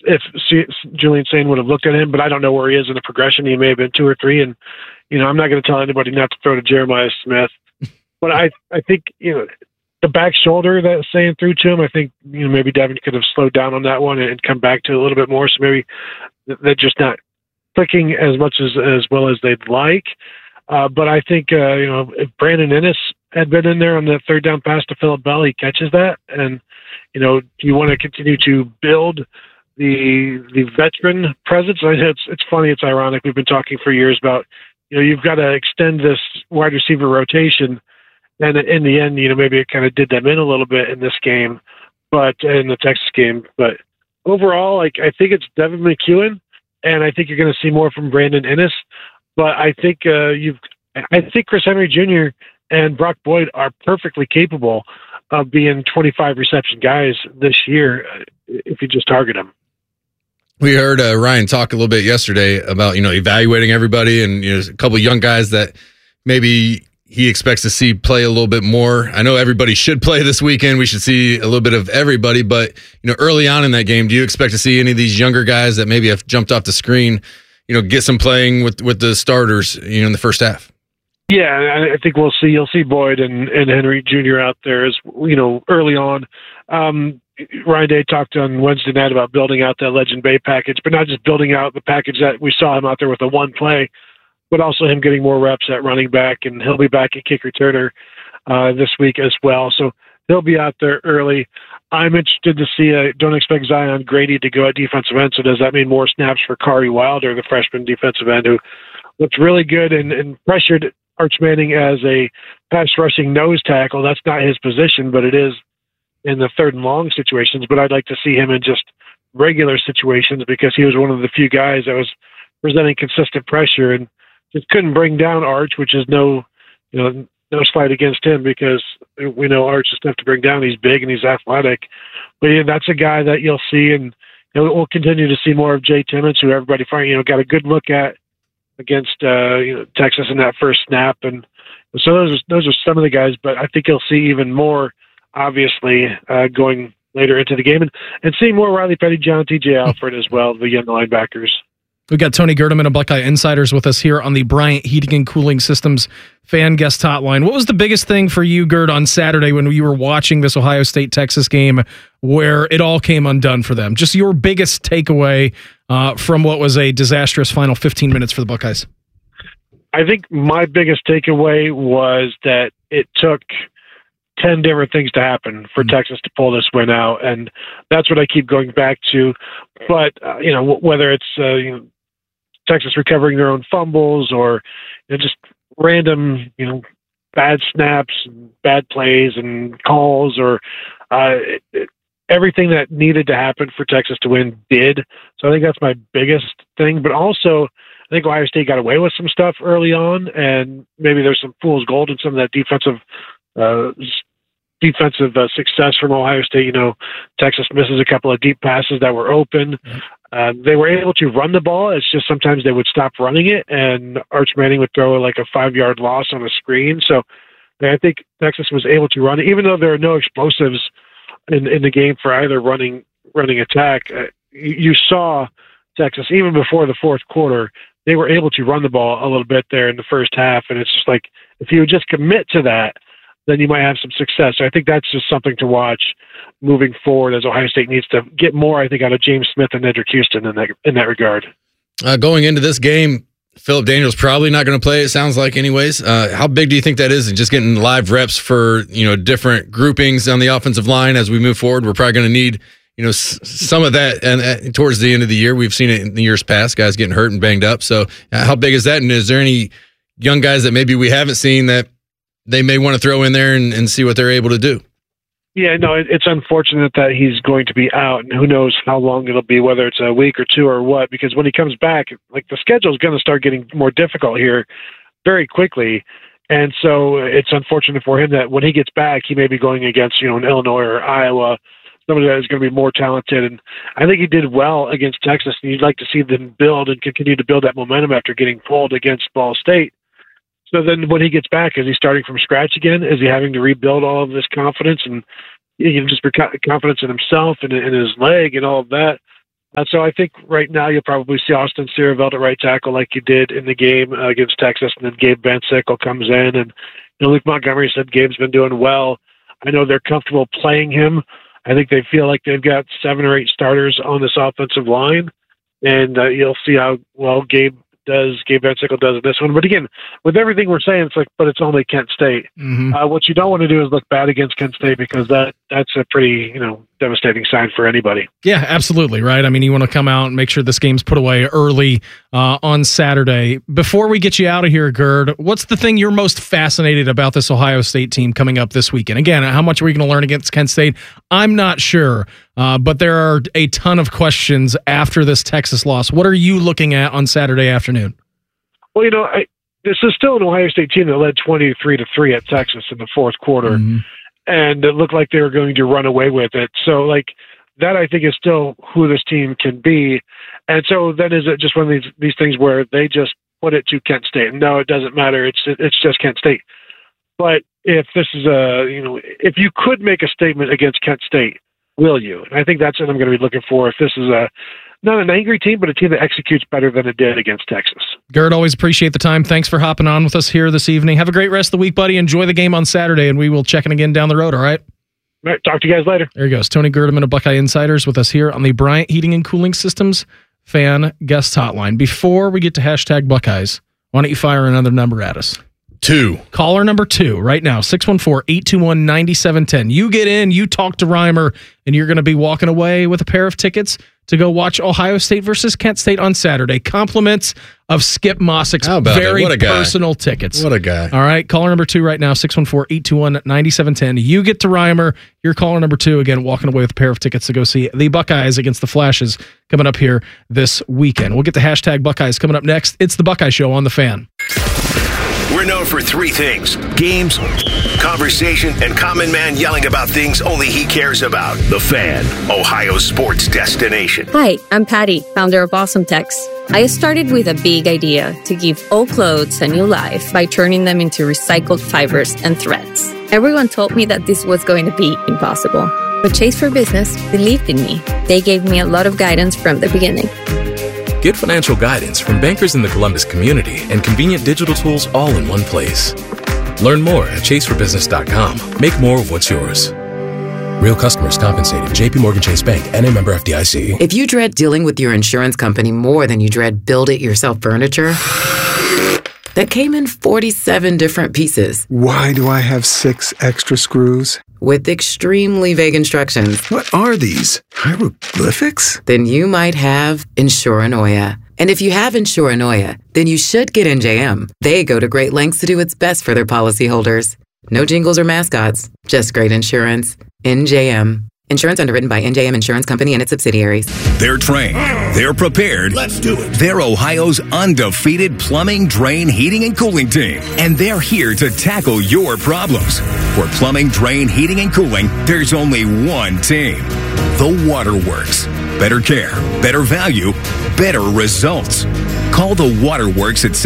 Julian Sain would have looked at him, but I don't know where he is in the progression. He may have been 2 or 3, and I'm not going to tell anybody not to throw to Jeremiah Smith. But I think the back shoulder that Sain threw to him, I think maybe Devin could have slowed down on that one and come back to it a little bit more. So maybe they're just not clicking as much as well as they'd like. But I think if Brandon Innes had been in there on the third down pass to Phillip Bell, he catches that. And do you want to continue to build the veteran presence? It's funny, it's ironic. We've been talking for years about you've got to extend this wide receiver rotation, and in the end, maybe it kind of did them in a little bit in this game, but in the Texas game. But overall, I think it's Devin McEwen, and I think you're going to see more from Brandon Innes. But I think Chris Henry Jr. and Brock Boyd are perfectly capable of being 25 reception guys this year if you just target them. We heard Ryan talk a little bit yesterday about evaluating everybody, and a couple of young guys that maybe he expects to see play a little bit more. I know everybody should play this weekend. We should see a little bit of everybody, but early on in that game, do you expect to see any of these younger guys that maybe have jumped off the screen, get some playing with the starters, in the first half? Yeah, I think you'll see Boyd and Henry Jr. out there as early on. Ryan Day talked on Wednesday night about building out that Legend Bay package, but not just building out the package that we saw him out there with a one play, but also him getting more reps at running back, and he'll be back at kick returner this week as well. So he'll be out there early. I'm interested to see, don't expect Zion Grady to go at defensive end, so does that mean more snaps for Kari Wilder, the freshman defensive end, who looked really good and pressured Arch Manning as a pass rushing nose tackle? That's not his position, but it is in the third and long situations. But I'd like to see him in just regular situations, because he was one of the few guys that was presenting consistent pressure and just couldn't bring down Arch, which is no slight against him, because we know Arch is tough to bring down. He's big and he's athletic. But that's a guy that you'll see, and we'll continue to see more of Jay Timmons, who everybody got a good look at against Texas in that first snap. And so those are some of the guys, but I think you'll see even more, obviously, going later into the game, and seeing more Riley Pettyjohn, TJ Alford as well, the young linebackers. We've got Tony Gerdeman of Buckeye Insiders with us here on the Bryant Heating and Cooling Systems fan guest hotline. What was the biggest thing for you, Gerd, on Saturday when you were watching this Ohio State-Texas game where it all came undone for them? Just your biggest takeaway from what was a disastrous final 15 minutes for the Buckeyes. I think my biggest takeaway was that it took 10 different things to happen for Texas to pull this win out, and that's what I keep going back to. But whether it's Texas recovering their own fumbles, or just random bad snaps, bad plays and calls, or everything that needed to happen for Texas to win did. So I think that's my biggest thing. But also, I think Ohio State got away with some stuff early on, and maybe there's some fool's gold in some of that defensive success from Ohio State. Texas misses a couple of deep passes that were open. They were able to run the ball. It's just sometimes they would stop running it, and Arch Manning would throw like a 5-yard loss on a screen. So I think Texas was able to run it, even though there are no explosives in the game for either running attack. You saw Texas, even before the fourth quarter, they were able to run the ball a little bit there in the first half. And it's just like, if you would just commit to that, then you might have some success. So I think that's just something to watch moving forward, as Ohio State needs to get more, I think, out of James Smith and Nedrick Houston in that regard. Going into this game, Philip Daniels probably not going to play, it sounds like anyways. How big do you think that is, and just getting live reps for different groupings on the offensive line as we move forward? We're probably going to need some of that, and towards the end of the year. We've seen it in the years past, guys getting hurt and banged up. So how big is that, and is there any young guys that maybe we haven't seen that they may want to throw in there and see what they're able to do? Yeah, no, it's unfortunate that he's going to be out, and who knows how long it'll be, whether it's a week or two or what, because when he comes back, like, the schedule is going to start getting more difficult here very quickly. And so it's unfortunate for him that when he gets back, he may be going against, an Illinois or Iowa, somebody that is going to be more talented. And I think he did well against Texas, and you'd like to see them build and continue to build that momentum after getting pulled against Ball State. So then when he gets back, is he starting from scratch again? Is he having to rebuild all of this confidence and just confidence in himself and in his leg and all of that? So I think right now you'll probably see Austin Searveld at right tackle like you did in the game against Texas, and then Gabe Van Sickle comes in. And Luke Montgomery said Gabe's been doing well. I know they're comfortable playing him. I think they feel like they've got 7 or 8 starters on this offensive line, and you'll see how well Gabe Van Sickle does in this one. But again, with everything we're saying, it's like, but it's only Kent State. Mm-hmm. What you don't want to do is look bad against Kent State, because that's a pretty, devastating sign for anybody. Yeah, absolutely. Right. I mean, you want to come out and make sure this game's put away early on Saturday. Before we get you out of here, Gerd, what's the thing you're most fascinated about this Ohio State team coming up this weekend? Again, how much are we going to learn against Kent State? I'm not sure, but there are a ton of questions after this Texas loss. What are you looking at on Saturday afternoon? Well, this is still an Ohio State team that led 23-3 at Texas in the fourth quarter. Mm-hmm. And it looked like they were going to run away with it. So, that I think is still who this team can be. And so then is it just one of these things where they just put it to Kent State? No, it doesn't matter. It's just Kent State. But if this is if you could make a statement against Kent State, will you? And I think that's what I'm going to be looking for. If this is not an angry team, but a team that executes better than it did against Texas. Gerd, always appreciate the time. Thanks for hopping on with us here this evening. Have a great rest of the week, buddy. Enjoy the game on Saturday, and we will check in again down the road, all right? All right, talk to you guys later. There he goes. Tony Gerdeman of Buckeye Insiders with us here on the Bryant Heating and Cooling Systems Fan Guest Hotline. Before we get to hashtag Buckeyes, why don't you fire another number at us? 2. Caller number 2 right now, 614-821-9710. You get in, you talk to Reimer, and you're going to be walking away with a pair of tickets to go watch Ohio State versus Kent State on Saturday. Compliments of Skip Mossick's very personal tickets. What a guy. All right, caller number 2 right now, 614-821-9710. You get to Reimer. You're caller number 2, again, walking away with a pair of tickets to go see the Buckeyes against the Flashes coming up here this weekend. We'll get the hashtag Buckeyes coming up next. It's the Buckeye Show on The Fan. We're known for 3 things: games, conversation, and Common Man yelling about things only he cares about. The Fan, Ohio sports destination. Hi, I'm Patty, founder of Awesome Tex. I started with a big idea to give old clothes a new life by turning them into recycled fibers and threads. Everyone told me that this was going to be impossible, but Chase for Business believed in me. They gave me a lot of guidance from the beginning. Get financial guidance from bankers in the Columbus community and convenient digital tools all in one place. Learn more at chaseforbusiness.com. Make more of what's yours. Real customers compensated. JP Morgan Chase Bank, N.A. member FDIC. If you dread dealing with your insurance company more than you dread build-it-yourself furniture, that came in 47 different pieces. Why do I have 6 extra screws? With extremely vague instructions. What are these? Hieroglyphics? Then you might have Insuranoia. And if you have Insuranoia, then you should get NJM. They go to great lengths to do what's best for their policyholders. No jingles or mascots, just great insurance. NJM. Insurance underwritten by NJM Insurance Company and its subsidiaries. They're trained. They're prepared. Let's do it. They're Ohio's undefeated plumbing, drain, heating, and cooling team. And they're here to tackle your problems. For plumbing, drain, heating, and cooling, there's only one team. The Waterworks. Better care, better value, better results. Call the Waterworks at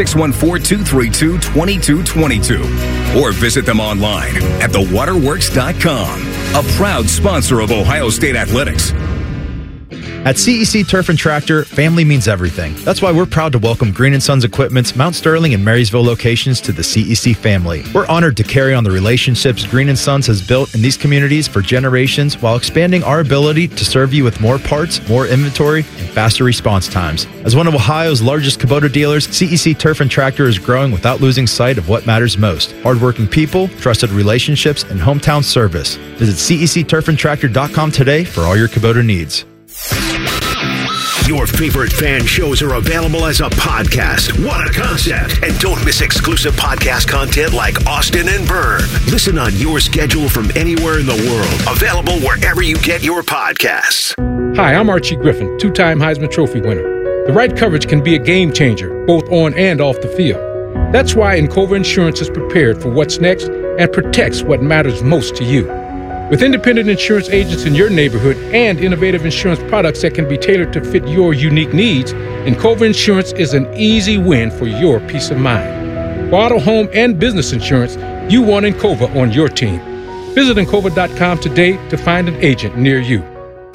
614-232-2222 or visit them online at thewaterworks.com. A proud sponsor of Ohio State Athletics. At CEC Turf and Tractor, family means everything. That's why we're proud to welcome Green & Sons Equipment's Mount Sterling and Marysville locations to the CEC family. We're honored to carry on the relationships Green & Sons has built in these communities for generations while expanding our ability to serve you with more parts, more inventory, and faster response times. As one of Ohio's largest Kubota dealers, CEC Turf and Tractor is growing without losing sight of what matters most: hardworking people, trusted relationships, and hometown service. Visit CECTurfandTractor.com today for all your Kubota needs. Your favorite fan shows are available as a podcast. What a concept. And don't miss exclusive podcast content like Austin and Byrne. Listen on your schedule from anywhere in the world. Available wherever you get your podcasts. Hi, I'm Archie Griffin, 2-time Heisman Trophy winner. The right coverage can be a game changer, both on and off the field. That's why Encova Insurance is prepared for what's next and protects what matters most to you. With independent insurance agents in your neighborhood and innovative insurance products that can be tailored to fit your unique needs, Encova Insurance is an easy win for your peace of mind. For auto, home, and business insurance, you want Encova on your team. Visit Encova.com today to find an agent near you.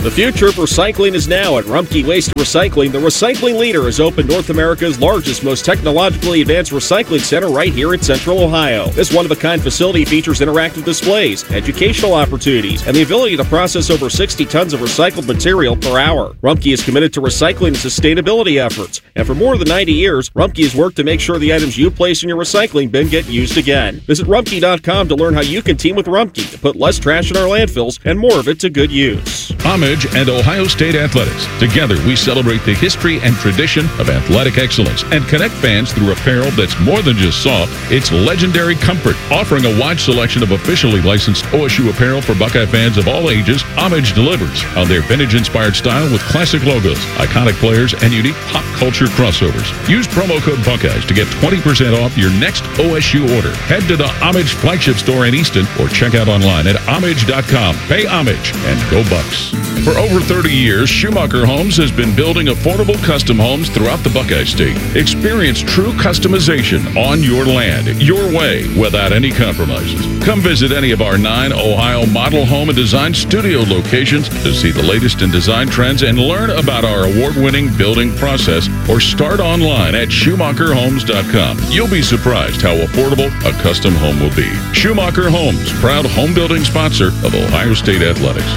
The future of recycling is now at Rumpke Waste Recycling. The recycling leader has opened North America's largest, most technologically advanced recycling center right here in Central Ohio. This one-of-a-kind facility features interactive displays, educational opportunities, and the ability to process over 60 tons of recycled material per hour. Rumpke is committed to recycling and sustainability efforts, and for more than 90 years, Rumpke has worked to make sure the items you place in your recycling bin get used again. Visit Rumpke.com to learn how you can team with Rumpke to put less trash in our landfills and more of it to good use. Homage and Ohio State Athletics. Together, we celebrate the history and tradition of athletic excellence and connect fans through apparel that's more than just soft, it's legendary comfort. Offering a wide selection of officially licensed OSU apparel for Buckeye fans of all ages, Homage delivers on their vintage-inspired style with classic logos, iconic players, and unique pop culture crossovers. Use promo code Buckeyes to get 20% off your next OSU order. Head to the Homage flagship store in Easton or check out online at homage.com. Pay homage and go Bucks. For over 30 years, Schumacher Homes has been building affordable custom homes throughout the Buckeye State. Experience true customization on your land, your way, without any compromises. Come visit any of our 9 Ohio model home and design studio locations to see the latest in design trends and learn about our award-winning building process, or start online at schumacherhomes.com. You'll be surprised how affordable a custom home will be. Schumacher Homes, proud home building sponsor of Ohio State Athletics.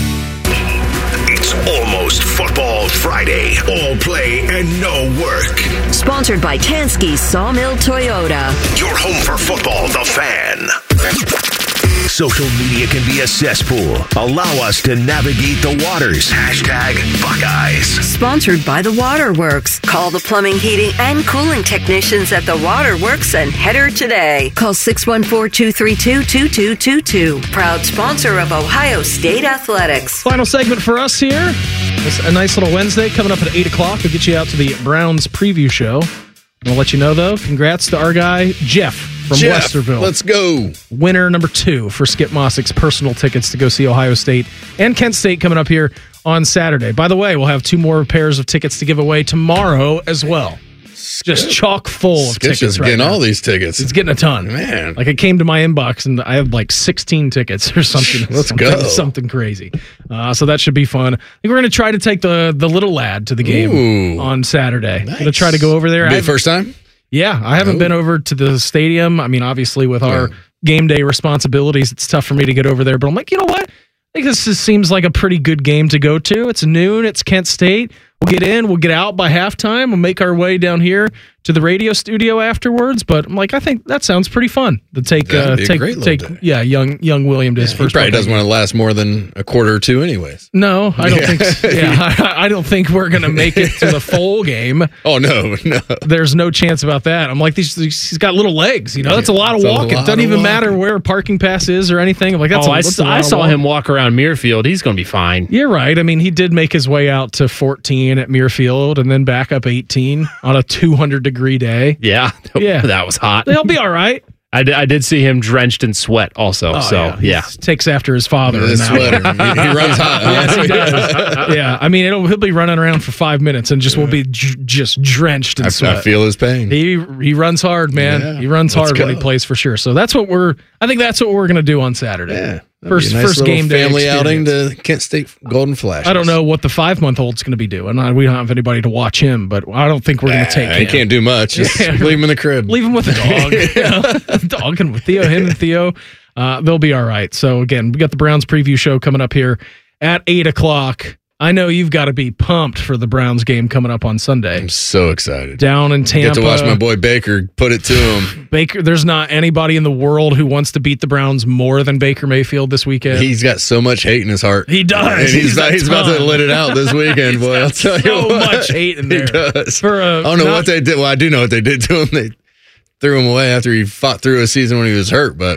It's almost Football Friday. All play and no work. Sponsored by Tansky Sawmill Toyota. Your home for football, The Fan. Social media can be a cesspool. Allow us to navigate the waters. Hashtag Buckeyes. Sponsored by The Waterworks. Call the plumbing, heating, and cooling technicians at The Waterworks and header today. Call 614-232-2222. Proud sponsor of Ohio State Athletics. Final segment for us here. It's a nice little Wednesday coming up at 8 o'clock. We'll get you out to the Browns preview show. I'll let you know, though, congrats to our guy, Jeff from Westerville. Let's go. Winner number 2 for Skip Mossick's personal tickets to go see Ohio State and Kent State coming up here on Saturday. By the way, we'll have 2 more pairs of tickets to give away tomorrow as well. Just chock full of tickets just right getting now. all these tickets. It's getting a ton. Man. Like, it came to my inbox, and I have like 16 tickets or something. Let's go. Something crazy. So that should be fun. I think we're going to try to take the little lad to the game on Saturday. Nice. Going to try to go over there. Be the first time? Yeah, I haven't been over to the stadium. I mean, obviously, with our game day responsibilities, it's tough for me to get over there. But I'm like, you know what? I think this just seems like a pretty good game to go to. It's noon. It's Kent State. We'll get in. We'll get out by halftime. We'll make our way down here to the radio studio afterwards. But I'm like, I think that sounds pretty fun to take young William to his first. He probably doesn't want to last more than a quarter or two, anyways. No, I don't think. So. Yeah, I don't think we're gonna make it to the full game. Oh no. There's no chance about that. I'm like, he's got little legs. You know, that's a lot of walking. It doesn't even matter where a parking pass is or anything. I'm like, that's. I saw him walk around Muirfield. He's gonna be fine. You're right. I mean, he did make his way out to 14 at Muirfield and then back up 18 on a 200-degree day. Yeah, that was hot. He'll be all right. I did see him drenched in sweat also. He takes after his father. His sweater. He runs hot. Yes, he does. Yeah, I mean, he'll be running around for 5 minutes and just will be just drenched in sweat. I feel his pain. He runs hard, man. Yeah, he runs hard when he plays for sure. So I think that's what we're going to do on Saturday. Yeah. First game day family experience. outing to Kent State Golden Flash. I don't know what the 5-month-old's going to be doing. We don't have anybody to watch him, but I don't think we're going to take him. He can't do much. Just leave him in the crib. Leave him with a dog. Dog and with him and Theo. They'll be all right. So again, we got the Browns preview show coming up here at 8 o'clock. I know you've got to be pumped for the Browns game coming up on Sunday. I'm so excited. Down in Tampa. Get to watch my boy Baker put it to him. Baker, there's not anybody in the world who wants to beat the Browns more than Baker Mayfield this weekend. He's got so much hate in his heart. He does. And he's about to let it out this weekend, boy. I'll tell you so what. much hate in there. He does. I don't know what they did. Well, I do know what they did to him. They threw him away after he fought through a season when he was hurt, but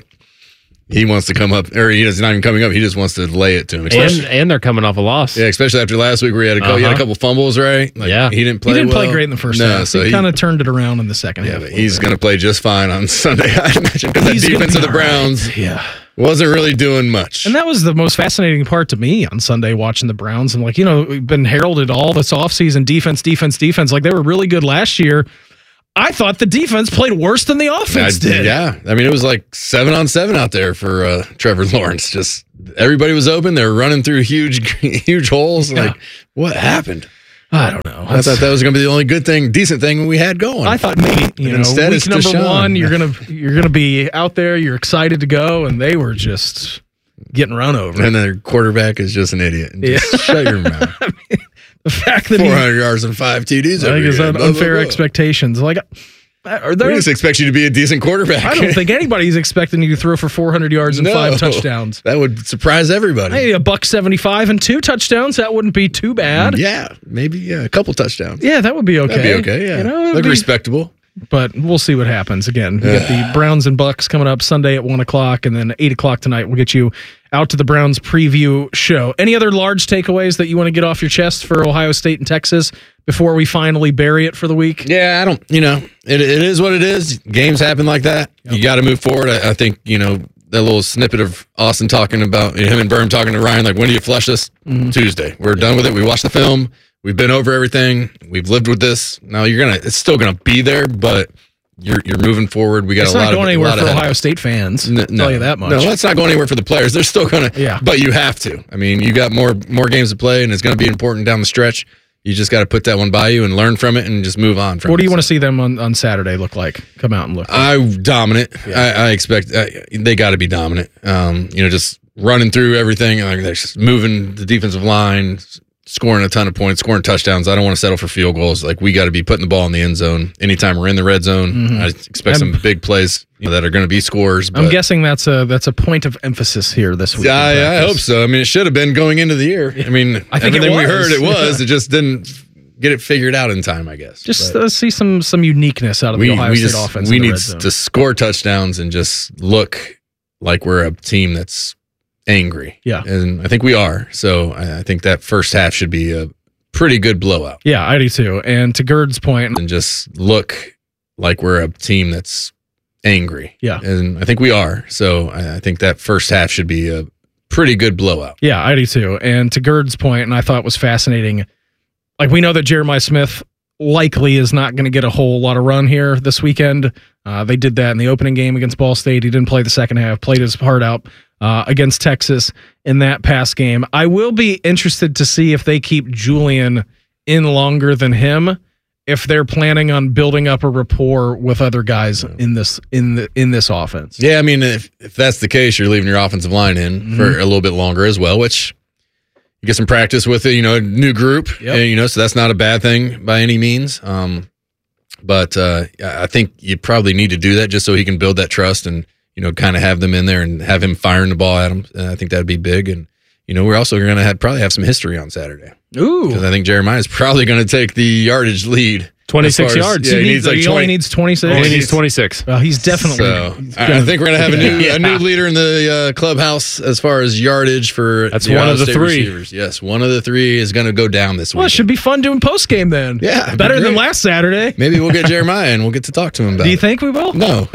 he wants to come up, or he's not even coming up. He just wants to lay it to him. And they're coming off a loss. Yeah, especially after last week where he had a couple fumbles, right? He didn't play. He didn't play great in the first half. So he kind of turned it around in the second half. But he's going to play just fine on Sunday, I imagine, because the defense of the Browns wasn't really doing much. And that was the most fascinating part to me on Sunday watching the Browns. And we've been heralded all this offseason defense. Like, they were really good last year. I thought the defense played worse than the offense did. Yeah. I mean, it was like 7-on-7 out there for Trevor Lawrence. Just everybody was open. They were running through huge holes. Yeah. Like, what happened? I don't know. I thought that was going to be the only decent thing we had going. I thought maybe, instead week it's number Deshaun. 1, you're gonna be out there, you're excited to go, and they were just getting run over. And their quarterback is just an idiot. Just shut your mouth. I mean, the fact that 400 yards and 5 TDs. I think it's every game. unfair expectations. Like, we just expect you to be a decent quarterback. I don't think anybody's expecting you to throw for 400 yards and 5 touchdowns. That would surprise everybody. Hey, $175 and 2 touchdowns, that wouldn't be too bad. Yeah, maybe a couple touchdowns. Yeah, that would be okay. That'd be okay, yeah. Look respectable. But we'll see what happens. Again, we got the Browns and Bucks coming up Sunday at 1 o'clock, and then 8 o'clock tonight. We'll get you out to the Browns preview show. Any other large takeaways that you want to get off your chest for Ohio State and Texas before we finally bury it for the week? Yeah, I don't, it is what it is. Games happen like that. Yep. You got to move forward. I think, that little snippet of Austin talking about him and Berm talking to Ryan, like, when do you flush this? Tuesday. We're done with it. We watched the film. We've been over everything. We've lived with this. Now it's still gonna be there, but you're moving forward. We got it's a lot of. It's not going anywhere for Ohio State fans. I'll tell you that much. No, it's not going anywhere for the players. They're still gonna. Yeah. But you have to. I mean, you got more games to play, and it's gonna be important down the stretch. You just got to put that one by you and learn from it, and just move on from it. What do you want to see them on Saturday look like? Come out and look. Dominant. Yeah. I expect they got to be dominant. Just running through everything. Like they're just moving the defensive line. Scoring a ton of points, scoring touchdowns. I don't want to settle for field goals. Like, we got to be putting the ball in the end zone anytime we're in the red zone. Mm-hmm. I expect some big plays that are going to be scores. But I'm guessing that's a point of emphasis here this week. I hope so. I mean, it should have been going into the year. I mean, I think everything we heard it was. It just didn't get it figured out in time, I guess. Just see some uniqueness out of the Ohio State offense. We need to score touchdowns and just look like we're a team that's angry. Yeah. And I think we are. So I think that first half should be a pretty good blowout. Yeah, I do too. And to Gerd's point, and just look like we're a team that's angry. Yeah. And I think we are. So I think that first half should be a pretty good blowout. Yeah, I do too. And to Gerd's point, and I thought was fascinating, like, we know that Jeremiah Smith likely is not going to get a whole lot of run here this weekend. They did that in the opening game against Ball State. He didn't play the second half, played his heart out against Texas in that past game. I will be interested to see if they keep Julian in longer than him, if they're planning on building up a rapport with other guys in this offense. Yeah, I mean, if that's the case, you're leaving your offensive line in for a little bit longer as well, which you get some practice with it, a new group, and, so that's not a bad thing by any means. But I think you probably need to do that just so he can build that trust and, kind of have them in there and have him firing the ball at him. And I think that'd be big. And, we're also going to probably have some history on Saturday. Ooh. Because I think Jeremiah is probably going to take the yardage lead. 26 yards. Yeah, he only needs 26. He needs 26. Well, he's definitely. So, I think we're going to have a new leader in the clubhouse as far as yardage for. That's one of the three. Receivers. Yes, one of the three is going to go down this week. Well, it should be fun doing post game then. Yeah, better than last Saturday. Maybe we'll get Jeremiah and we'll get to talk to him about it. Do you think we will? No.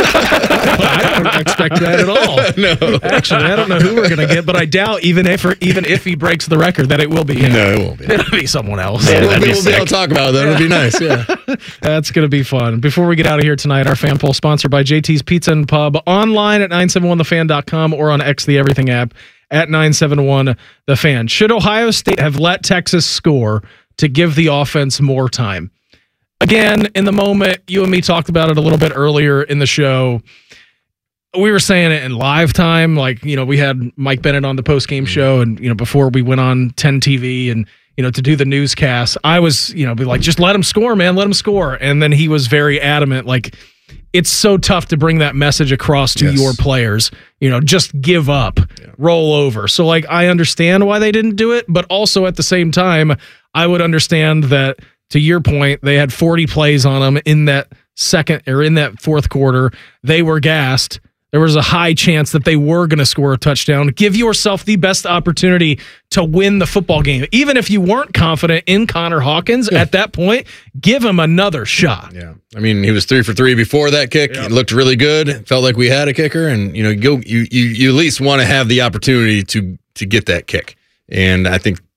I don't expect that at all. No. Actually, I don't know who we're going to get, but I doubt even if he breaks the record that it will be him. No, it won't be. It'll be someone else. Yeah, we'll be able to talk about it, though. It'll be nice, yeah. That's going to be fun. Before we get out of here tonight, our fan poll sponsored by JT's Pizza and Pub, online at 971thefan.com or on X the Everything app at 971thefan. Should Ohio State have let Texas score to give the offense more time? Again, in the moment, you and me talked about it a little bit earlier in the show. We were saying it in live time. Like, we had Mike Bennett on the post-game show, and, before we went on 10 TV and, to do the newscast, I was, be like, just let him score, man, let him score. And then he was very adamant, like, it's so tough to bring that message across to your players, just give up, roll over. So, like, I understand why they didn't do it, but also at the same time, I would understand that, to your point, they had 40 plays on them in that fourth quarter. They were gassed. There was a high chance that they were going to score a touchdown. Give yourself the best opportunity to win the football game. Even if you weren't confident in Connor Hawkins at that point, give him another shot. Yeah. I mean, he was 3 for 3 before that kick. It looked really good. It felt like we had a kicker, and you at least want to have the opportunity to get that kick. And I think if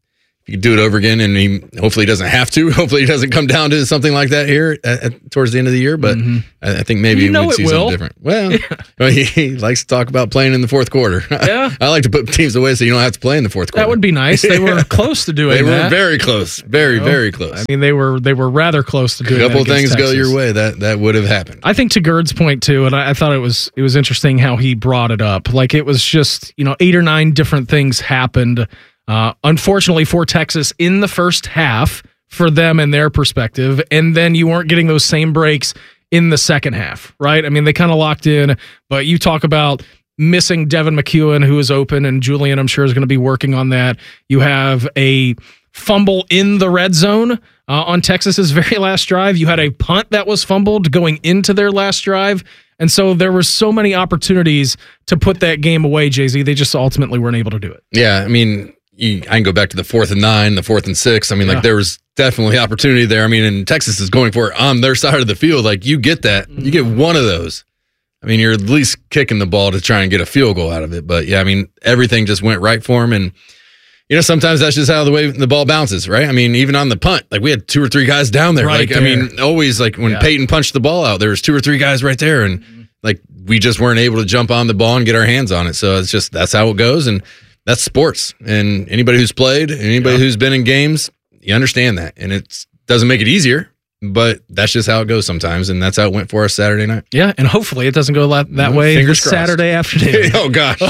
he could do it over again, and hopefully he doesn't have to. Hopefully he doesn't come down to something like that here towards the end of the year. But I think maybe we'd see something different. Well, he likes to talk about playing in the fourth quarter. Yeah. I like to put teams away so you don't have to play in the fourth quarter. That would be nice. They were close to doing that. They were very close. Very close. I mean, they were rather close to doing that. A couple of things Texas. go your way, that would have happened. I think to Gerd's point too, and I thought it was interesting how he brought it up. Like it was just 8 or 9 different things happened. Unfortunately for Texas in the first half for them and their perspective, and then you weren't getting those same breaks in the second half, right? I mean, they kind of locked in, but you talk about missing Devin McEwen, who is open, and Julian, I'm sure, is going to be working on that. You have a fumble in the red zone on Texas's very last drive. You had a punt that was fumbled going into their last drive. And so there were so many opportunities to put that game away, Jay-Z. They just ultimately weren't able to do it. Yeah, I mean, I can go back to the 4th and 9, the 4th and 6. I mean, like there was definitely opportunity there. I mean, and Texas is going for it on their side of the field. Like you get that. You get one of those. I mean, you're at least kicking the ball to try and get a field goal out of it. But yeah, I mean, everything just went right for him. And sometimes that's just how the way the ball bounces, right? I mean, even on the punt, like we had 2 or 3 guys down there. Right I mean, always like when Peyton punched the ball out, there was 2 or 3 guys right there. And like we just weren't able to jump on the ball and get our hands on it. So it's just, that's how it goes. And that's sports. And anybody who's played, anybody who's been in games, you understand that. And it doesn't make it easier, but that's just how it goes sometimes. And that's how it went for us Saturday night. Yeah. And hopefully it doesn't go that way Fingers crossed. Saturday afternoon. Oh, gosh.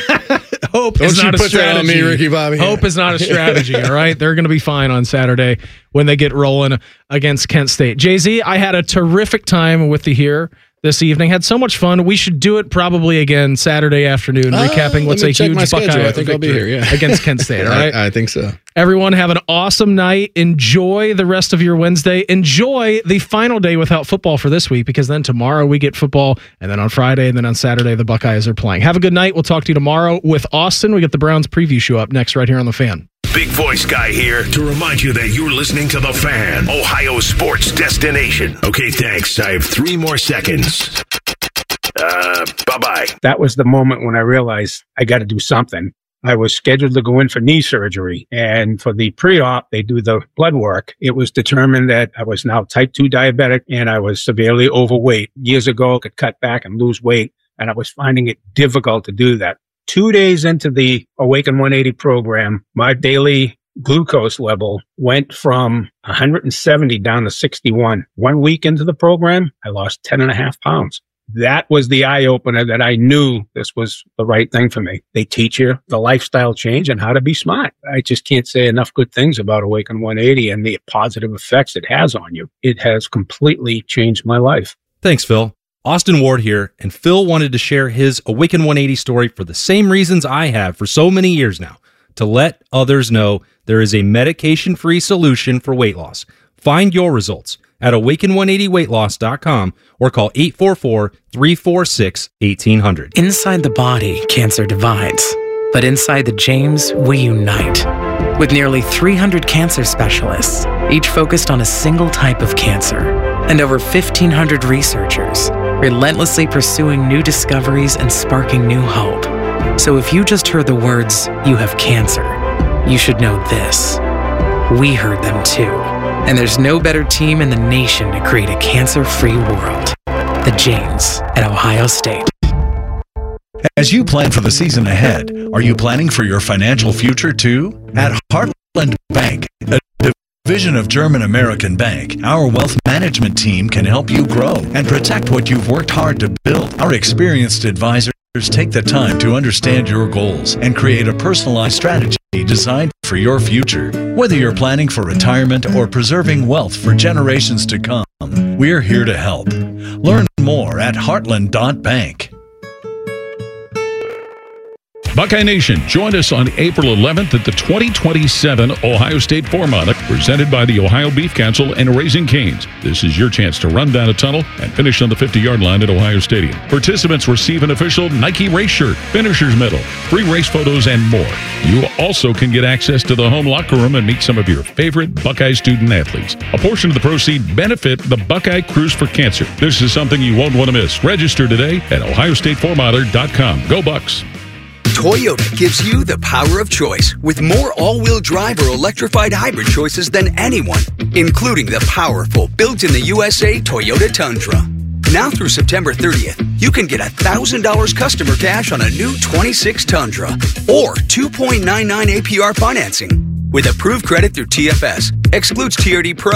Hope Don't is you not a put strategy. that on me, Ricky Bobby. Hope is not a strategy, all right? They're going to be fine on Saturday when they get rolling against Kent State. Jay-Z, I had a terrific time with you here this evening. Had so much fun. We should do it probably again Saturday afternoon, recapping what's a huge Buckeye I think I'll be here, against Kent State, all right? I think so. Everyone have an awesome night. Enjoy the rest of your Wednesday. Enjoy the final day without football for this week, because then tomorrow we get football, and then on Friday, and then on Saturday the Buckeyes are playing. Have a good night. We'll talk to you tomorrow with Austin. We got the Browns preview show up next right here on The Fan. Big Voice Guy here to remind you that you're listening to The Fan, Ohio sports destination. Okay, thanks. I have 3 more seconds. Bye-bye. That was the moment when I realized I got to do something. I was scheduled to go in for knee surgery, and for the pre-op, they do the blood work. It was determined that I was now type 2 diabetic and I was severely overweight. Years ago, I could cut back and lose weight, and I was finding it difficult to do that. 2 days into the Awaken 180 program, my daily glucose level went from 170 down to 61. 1 week into the program, I lost 10.5 pounds. That was the eye-opener that I knew this was the right thing for me. They teach you the lifestyle change and how to be smart. I just can't say enough good things about Awaken 180 and the positive effects it has on you. It has completely changed my life. Thanks, Phil. Austin Ward here, and Phil wanted to share his Awaken 180 story for the same reasons I have for so many years now, to let others know there is a medication-free solution for weight loss. Find your results at awaken180weightloss.com or call 844-346-1800. Inside the body, cancer divides. But inside the James, we unite. With nearly 300 cancer specialists, each focused on a single type of cancer, and over 1,500 researchers, relentlessly pursuing new discoveries and sparking new hope. So if you just heard the words, "you have cancer," you should know this. We heard them too. And there's no better team in the nation to create a cancer-free world. The James at Ohio State. As you plan for the season ahead, are you planning for your financial future too? At Heartland Bank, a division of German American Bank, our wealth management team can help you grow and protect what you've worked hard to build. Our experienced advisors take the time to understand your goals and create a personalized strategy designed for your future. Whether you're planning for retirement or preserving wealth for generations to come, we're here to help. Learn more at heartland.bank. Buckeye Nation, join us on April 11th at the 2027 Ohio State Four-Mile, presented by the Ohio Beef Council and Raising Cane's. This is your chance to run down a tunnel and finish on the 50-yard line at Ohio Stadium. Participants receive an official Nike race shirt, finisher's medal, free race photos, and more. You also can get access to the home locker room and meet some of your favorite Buckeye student athletes. A portion of the proceeds benefit the Buckeye Cruise for Cancer. This is something you won't want to miss. Register today at ohiostatefourmiler.com. Go Bucks! Toyota gives you the power of choice with more all-wheel drive or electrified hybrid choices than anyone, including the powerful built-in-the-USA Toyota Tundra. Now through September 30th, you can get $1,000 customer cash on a new 26 Tundra or 2.99 APR financing with approved credit through TFS. Excludes TRD Pro.